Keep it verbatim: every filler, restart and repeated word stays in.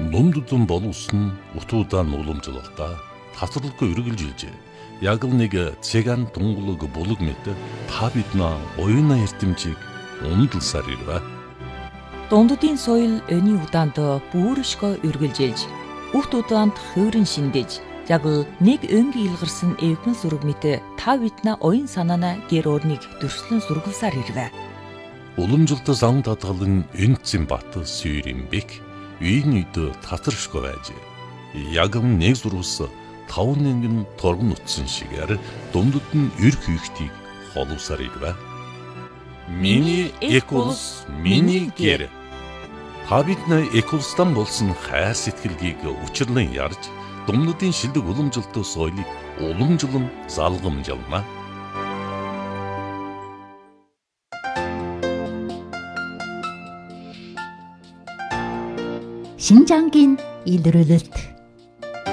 Ном дутун боловсон утуудан уламжлалтаа тасралгүй үргэлжилжээ. Яг л нэг цэган тунгалаг булаг мэт та биднээ оюуна эрдэмжийг ундалсаар ирвэ. Дунддын соёл өний удаанд бүршгөө үргэлжилж, үхт удаанд хөөрөн шиндэж, яг л нэг өнгийн илгарсан эвгэн сүрэг мэт та биднээ оюун санаана гэр орныг дөрслөн сургалсаар ирвэ. Уламжлалт зан татгалан энцэн бат сүйрэмбек үйн үйд татаршгүй байж. Яг л нэг зурвас таван нэгэн торгон утсан шигээр дундад нь эр хийхтийг холовсаар ирвэ. Миний эколс, миний гэр. Та бидний эколстан болсон хайр сэтгэлгийг учирлан ярьж, дундадын шилдэг уламжлалт соёлыг уламжлан залгамжлана. 신장긴 일르르르